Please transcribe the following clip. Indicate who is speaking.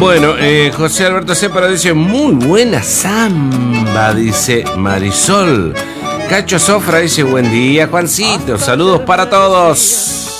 Speaker 1: Bueno, José Alberto Ceparo dice, muy buena samba, dice Marisol. Cacho Sofra dice, buen día, Juancito, saludos para todos.